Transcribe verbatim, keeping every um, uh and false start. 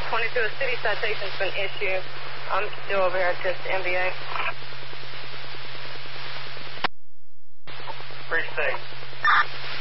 twenty-two, a city citation's been issued. I'm still over here at this N B A.